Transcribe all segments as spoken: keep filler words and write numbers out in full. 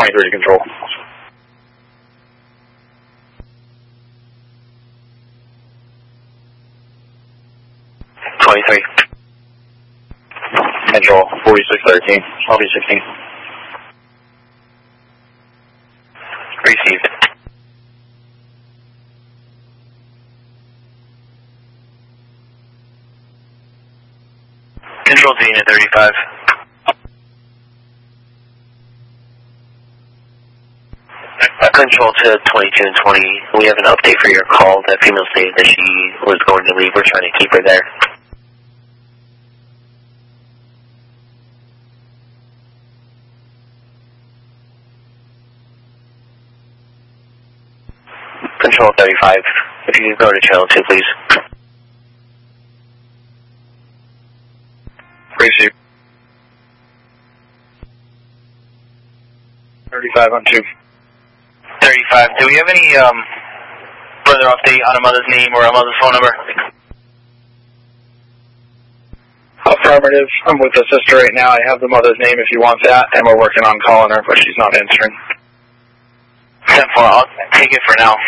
twenty-three to control. twenty-three. Control, forty-six thirteen. I'll be sixteen. Received. Control to unit thirty-five. Control to twenty-two and twenty. We have an update for your call. That female stated that she was going to leave. We're trying to keep her there. Control thirty-five. If you can go to channel two, please. Receive. thirty-five on two. thirty-five. Do we have any um, further update on a mother's name or a mother's phone number? Affirmative. I'm with the sister right now. I have the mother's name if you want that, and we're working on calling her, but she's not answering. ten four. I'll take it for now.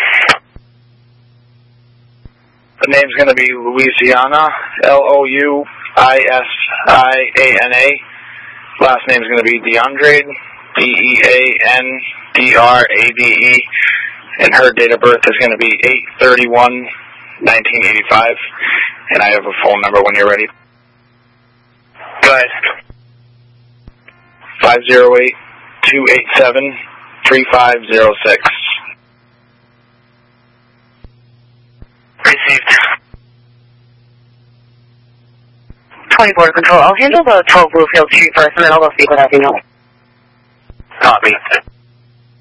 The name's going to be Louisiana, L O U I S I A N A. Last name's going to be DeAndre, D E A N D R A D E. And her date of birth is going to be eight thirty-one nineteen eighty-five. And I have a phone number when you're ready. Go ahead. five zero eight, two eight seven, three five zero six. Received. twenty-four control. I'll handle the twelve Bluefield Street first, and then I'll go speak with that female. Copy.